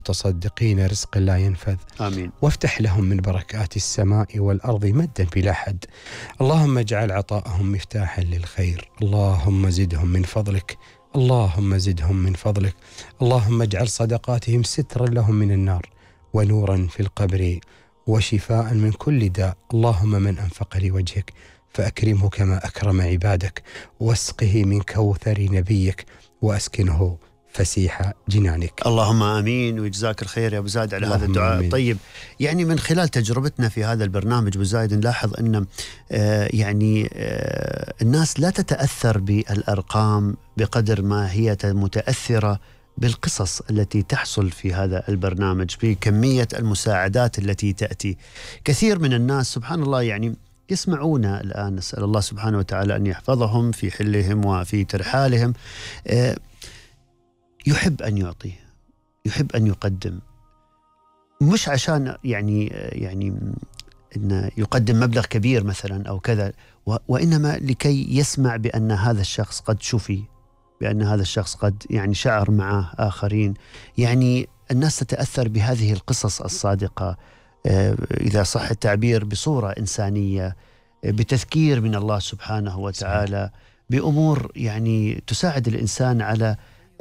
متصدقين رزق لا ينفذ. آمين. وافتح لهم من بركات السماء والأرض مدا بلا حد. اللهم اجعل عطاءهم مفتاحا للخير. اللهم زدهم من فضلك. اللهم زدهم من فضلك. اللهم اجعل صدقاتهم سترا لهم من النار ونورا في القبر وشفاء من كل داء. اللهم من أنفق لوجهك فأكرمه كما أكرم عبادك، واسقه من كوثر نبيك، وأسكنه فسيح جنانك. اللهم آمين، ويجزاك الخير يا أبو زايد على هذا الدعاء الطيب. يعني من خلال تجربتنا في هذا البرنامج أبو زايد نلاحظ أن الناس لا تتأثر بالأرقام بقدر ما هي متأثرة بالقصص التي تحصل في هذا البرنامج، بكمية المساعدات التي تأتي. كثير من الناس سبحان الله يعني يسمعون الآن، نسأل الله سبحانه وتعالى أن يحفظهم في حلهم وفي ترحالهم. يحب أن يعطي، يحب أن يقدم، مش عشان يعني إن يقدم مبلغ كبير مثلا أو كذا، وإنما لكي يسمع بأن هذا الشخص قد شفي، بأن هذا الشخص قد يعني شعر معه آخرين. يعني الناس تتأثر بهذه القصص الصادقة، إذا صح التعبير، بصورة إنسانية، بتذكير من الله سبحانه وتعالى، بأمور يعني تساعد الإنسان على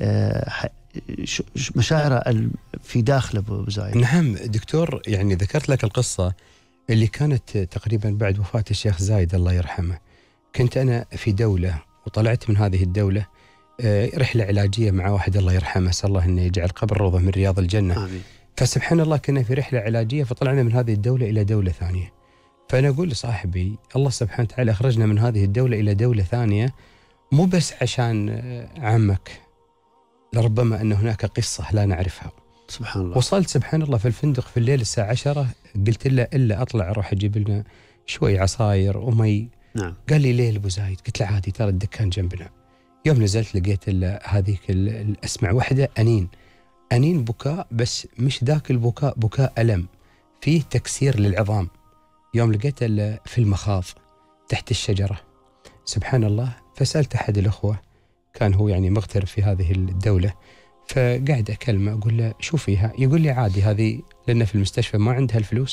مشاعره في داخله أبو زايد. نعم دكتور، يعني ذكرت لك القصة اللي كانت تقريبا بعد وفاة الشيخ زايد الله يرحمه. كنت أنا في دولة وطلعت من هذه الدولة رحلة علاجية مع واحد الله يرحمه، أسأل الله أنه يجعل قبر روضة من رياض الجنة. آمين. فسبحان الله كنا في رحلة علاجية، فطلعنا من هذه الدولة إلى دولة ثانية. فأنا أقول لصاحبي الله سبحانه وتعالى أخرجنا من هذه الدولة إلى دولة ثانية مو بس عشان عمك، لربما أن هناك قصة لا نعرفها. سبحان الله. وصلت سبحان الله في الفندق في الليل الساعة 10، قلت له إلا أطلع أروح أجيب لنا شوي عصاير ومي. نعم. قال لي ليه أبو زايد؟ قلت له عادي ترى الدكان جنبنا. يوم نزلت لقيت هذيك أسمع وحدة أنين بكاء، بس مش ذاك البكاء بكاء ألم، فيه تكسير للعظام. يوم لقيت في المخاض تحت الشجرة سبحان الله. فسألت أحد الأخوة كان هو يعني مغترب في هذه الدولة، فقاعد أكلمه أقول له شو فيها؟ يقول لي عادي هذه لأن في المستشفى ما عندها الفلوس،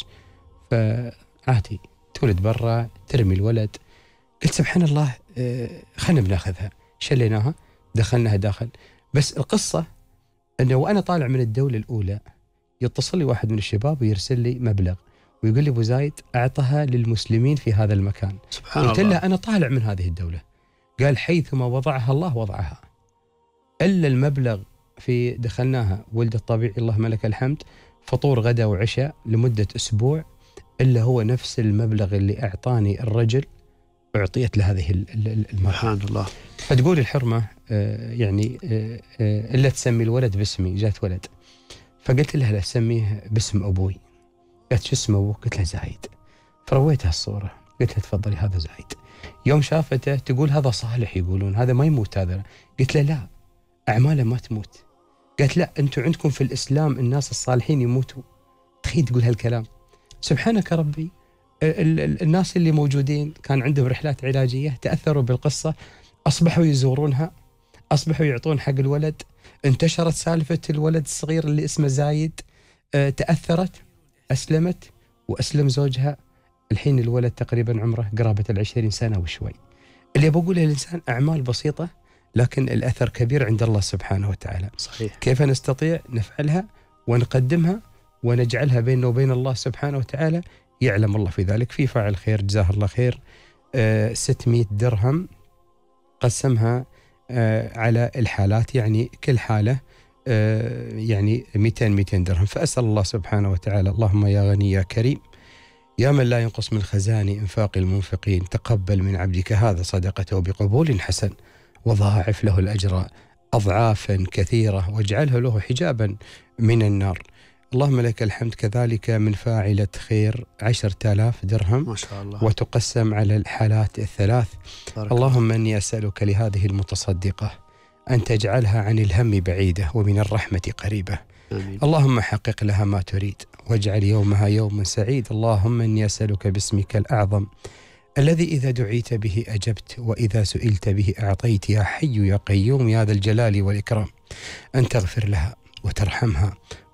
فعادي تولد برا ترمي الولد. قلت سبحان الله خلنا بناخذها. شليناها دخلناها داخل. بس القصة أنه وأنا طالع من الدولة الأولى يتصل لي واحد من الشباب ويرسل لي مبلغ ويقول لي أبو زايد أعطها للمسلمين في هذا المكان. سبحان قلت الله. له أنا طالع من هذه الدولة. قال حيثما وضعها الله وضعها. إلا المبلغ في دخلناها ولد الطبيعي اللهم لك الحمد، فطور غدا وعشاء لمدة أسبوع، إلا هو نفس المبلغ اللي أعطاني الرجل أعطيت لهذه المرأة. سبحان الله. فتقول الحرمة يعني إلا تسمي الولد باسمي. جات ولد فقلت لها لا سميه باسم أبوي. قالت شو اسم أبوك؟ قلت لها زايد. فرويتها الصورة قلت لها تفضلي هذا زايد. يوم شافته تقول هذا صالح، يقولون هذا ما يموت هذا. قلت له لا، أعماله ما تموت. قالت لا أنتم عندكم في الإسلام الناس الصالحين يموتوا. تخيل تقول هالكلام. سبحانك ربي. الناس اللي موجودين كان عندهم رحلات علاجية تأثروا بالقصة، أصبحوا يزورونها، أصبحوا يعطون حق الولد. انتشرت سالفة الولد الصغير اللي اسمه زايد، تأثرت، أسلمت وأسلم زوجها. الحين الولد تقريبا عمره قرابة 20 سنة وشوي. اللي بقوله الإنسان أعمال بسيطة لكن الأثر كبير عند الله سبحانه وتعالى. صحيح. كيف نستطيع نفعلها ونقدمها ونجعلها بيننا وبين الله سبحانه وتعالى؟ يعلم الله في ذلك. في فاعل خير جزاه الله خير 600 درهم قسمها على الحالات، يعني كل حالة يعني 200 درهم. فأسأل الله سبحانه وتعالى اللهم يا غني يا كريم يا من لا ينقص من خزان إنفاق المنفقين، تقبل من عبدك هذا صدقته بقبول حسن، وضاعف له الأجر أضعافا كثيرة، واجعله له حجابا من النار. اللهم لك الحمد. كذلك من فاعلة خير 10,000 درهم ما شاء الله، وتقسم على الحالات الثلاث. اللهم أني أسألك لهذه المتصدقة أن تجعلها عن الهم بعيدة ومن الرحمة قريبة. آمين. اللهم حقق لها ما تريد واجعل يومها يوما سعيد. اللهم أني أسألك باسمك الأعظم الذي إذا دعيت به أجبت وإذا سئلت به أعطيت، يا حي يا قيوم يا ذا الجلال والإكرام، أن تغفر لها وترحمها